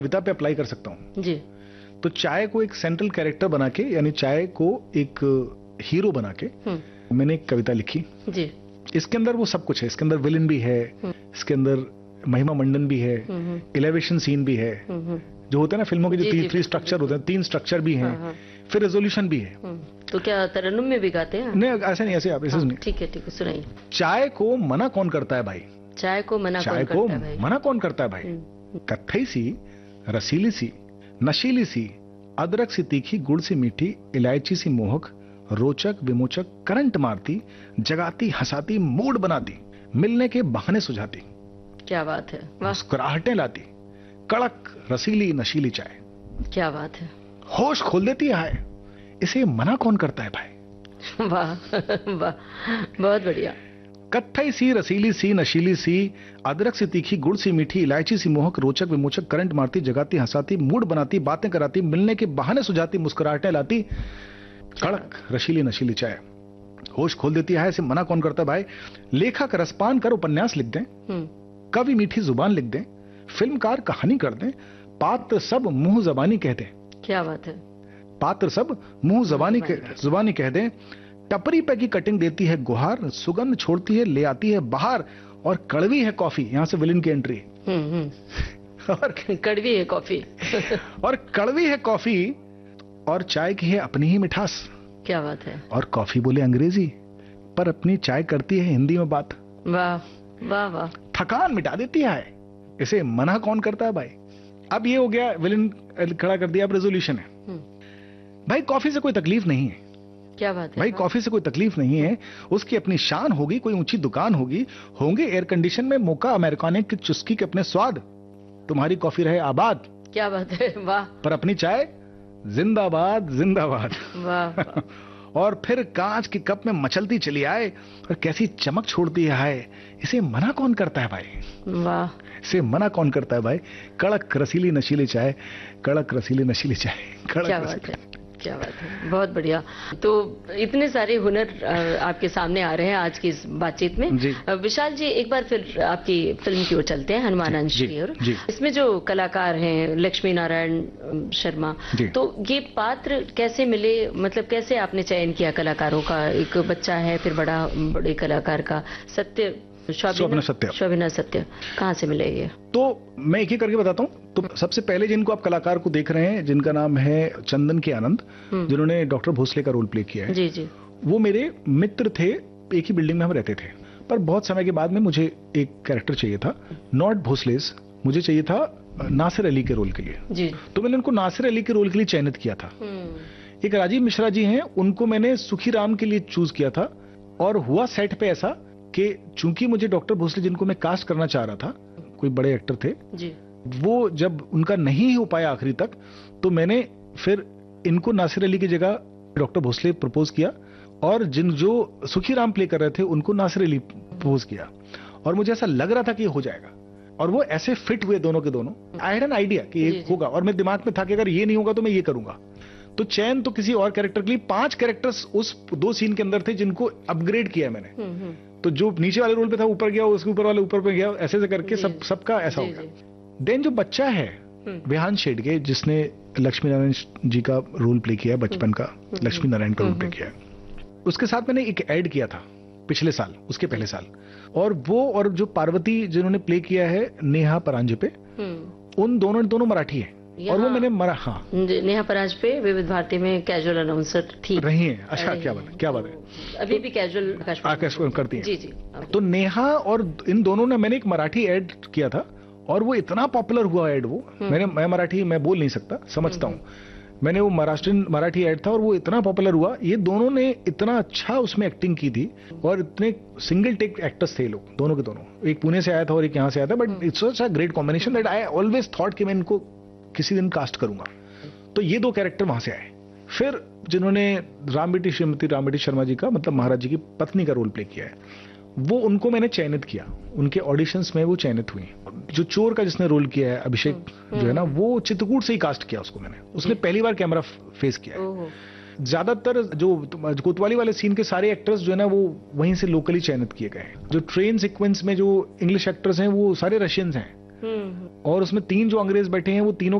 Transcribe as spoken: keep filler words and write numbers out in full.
कविता पे अप्लाई कर सकता हूँ जी। तो चाय को एक सेंट्रल कैरेक्टर बना के, यानी चाय को एक हीरो बना के मैंने एक कविता लिखी जी। इसके अंदर वो सब कुछ है, इसके अंदर विलन भी है, इसके अंदर महिमा मंडन भी है, एलिवेशन सीन भी है, जो होता है ना फिल्मों के जो तीन थ्री स्ट्रक्चर होते हैं, तीन स्ट्रक्चर भी हैं, फिर रेजोल्यूशन भी है। तो क्या तरन्नुम में भी गाते हैं? नहीं ऐसे नहीं, ऐसे आप ऐसे सुनिए। ठीक है ठीक है, सुनाइए। चाय को मना कौन करता है भाई, चाय को मना चाय कौन को करता है भाई? मना कौन करता है भाई। कत्थई सी, रसीली सी, नशीली सी, अदरक सी तीखी, गुड़ सी मीठी, इलायची सी मोहक, रोचक विमोचक, करंट मारती, जगाती हंसाती, मूड बनाती, मिलने के बहाने सुझाती। क्या बात है, वाह। मुस्कुराहटें लाती, कड़क रसीली नशीली चाय। क्या बात है, होश खोल देती है, इसे मना कौन करता है भाई। वाह वाह, बहुत बढ़िया। कत्थई सी, रसीली सी, नशीली सी, अदरक सी तीखी, गुड़ सी मीठी, इलायची सी मोहक, रोचक विमोचक, करंट मारती, जगाती हंसाती, मूड बनाती, बातें कराती, मिलने के बहाने सुझाती, मुस्कुराहटें लाती, कड़क रशीली नशीली चाय। होश खोल देती है, इसे मना कौन करता है भाई। लेखक रसपान कर उपन्यास लिख दें, कवि मीठी जुबान लिख दें, फिल्मकार कहानी कर दें, पात्र सब मुंह जबानी कह दें। क्या बात है, पात्र सब मुंह जबानी जुबानी कह दें। टपरी पे की कटिंग देती है गुहार, सुगंध छोड़ती है ले आती है बाहर, और कड़वी है कॉफी। यहां से विलन की एंट्री। और कड़वी है कॉफी और कड़वी है कॉफी, और चाय की है अपनी ही मिठास। क्या बात है। और कॉफी बोले अंग्रेजी, पर अपनी चाय करती है हिंदी में बात। वाह वाह वाह। थकान मिटा देती है, इसे मना कौन करता है भाई। अब ये हो गया, विलन खड़ा कर दिया, अब रेजोल्यूशन है। भाई कॉफी से कोई तकलीफ नहीं है। क्या बात है भाई, कॉफी से कोई तकलीफ नहीं है, उसकी अपनी शान होगी, कोई ऊंची दुकान होगी, होंगे एयर कंडीशन में मोका अमेरिकाने की चुस्की के अपने स्वाद, तुम्हारी कॉफी रहे आबाद। क्या बात है, वाह। पर अपनी चाय जिंदाबाद जिंदाबाद। वाह। और फिर कांच के कप में मचलती चली आए, और कैसी चमक छोड़ती है, इसे मना कौन करता है भाई। वाह। इसे मना कौन करता है भाई। कड़क रसीली नशीली चाय, कड़क रसीली नशीली चाय, कड़क क्या बात है, क्या बात है, बहुत बढ़िया। तो इतने सारे हुनर आपके सामने आ रहे हैं आज की इस बातचीत में। विशाल जी, एक बार फिर आपकी फिल्म की ओर चलते हैं, हनुमान अंश की ओर। इसमें जो कलाकार हैं, लक्ष्मी नारायण शर्मा, तो ये पात्र कैसे मिले, मतलब कैसे आपने चयन किया कलाकारों का? एक बच्चा है, फिर बड़ा बड़े कलाकार का, सत्य शोभना सत्य शोभना सत्य कहाँ से मिले ये? तो मैं एक ही करके बताता हूँ। तो सबसे पहले जिनको आप कलाकार को देख रहे हैं, जिनका नाम है चंदन के आनंद, जिन्होंने डॉक्टर भोसले का रोल प्ले किया है, जी जी, वो मेरे मित्र थे, एक ही बिल्डिंग में हम रहते थे। पर बहुत समय के बाद में मुझे एक कैरेक्टर चाहिए था, नॉट भोसलेस, मुझे चाहिए था नासिर अली के रोल के लिए जी। तो मैंने उनको नासिर अली के रोल के लिए चयनित किया था। एक राजीव मिश्रा जी हैं, उनको मैंने सुखी राम के लिए चूज किया था। और हुआ सेट पे ऐसा कि चूंकि मुझे डॉक्टर भोसले, जिनको मैं कास्ट करना चाह रहा था, कोई बड़े एक्टर थे जी, वो जब उनका नहीं हो पाया आखिरी तक, तो मैंने फिर इनको नासिर अली की जगह डॉक्टर भोसले प्रपोज किया, और जिन जो सुखी राम प्ले कर रहे थे उनको नासिर अली प्रपोज किया। और मुझे ऐसा लग रहा था कि ये हो जाएगा, और वो ऐसे फिट हुए दोनों के दोनों। आई हैड एन आइडिया कि ये होगा, और मेरे दिमाग में था कि अगर ये नहीं होगा तो मैं ये करूंगा। तो चयन तो किसी और कैरेक्टर के लिए, पांच कैरेक्टर्स उस दो सीन के अंदर थे जिनको अपग्रेड किया मैंने। तो जो नीचे वाले रोल पे था ऊपर गया, उसके ऊपर वाले ऊपर पे गया, ऐसे ऐसे करके सब सबका ऐसा हो गया। देन जो बच्चा है विहान शेडगे, जिसने लक्ष्मी नारायण जी का रोल प्ले किया, बचपन का लक्ष्मी नारायण का रोल प्ले किया, उसके साथ मैंने एक ऐड किया था पिछले साल, उसके पहले साल। और वो और जो पार्वती जिन्होंने प्ले किया है नेहा परांजपे, उन दोनों दोनों मराठी है। और वो मैंने मरा हाँ नेहा परांजपे विविध भारती में कैजुअल अनाउंसर थी, रही है। अच्छा, क्या बात है, क्या बात है। अभी भी कैजुअल आकाशवाणी करती है। जी जी। तो नेहा और इन दोनों ने, मैंने एक मराठी ऐड किया था, और वो इतना पॉपुलर हुआ ऐड। वो मैंने मैं मराठी मैं बोल नहीं सकता, समझता हूँ। मैंने वो महाराष्ट्रीयन मराठी ऐड था, और वो इतना पॉपुलर हुआ। ये दोनों ने इतना अच्छा उसमें एक्टिंग की थी, और इतने सिंगल टेक एक्टर्स थे लोग, दोनों के दोनों। एक पुणे से आया था और एक यहाँ से आया था, but it's such a great combination that I always thought कि मैं इनको किसी दिन कास्ट करूंगा। तो ये दो कैरेक्टर वहां से आए। फिर जिन्होंने राम बेटी श्रीमती राम बेटी शर्मा जी का, मतलब महाराज जी की पत्नी का रोल प्ले किया है, वो उनको मैंने चयनित किया। उनके ऑडिशंस में वो चयनित हुई। जो चोर का जिसने रोल किया है, अभिषेक जो है ना, वो चित्रकूट से ही कास्ट किया उसको मैंने। उसने पहली बार कैमरा फेस किया है। ज्यादातर जो कोतवाली वाले सीन के सारे एक्टर्स जो है ना, वो वहीं से लोकली चयनित किए गए हैं। जो ट्रेन सीक्वेंस में जो इंग्लिश एक्टर्स हैं, वो सारे रशियंस हैं। और उसमें तीन जो अंग्रेज बैठे हैं वो तीनों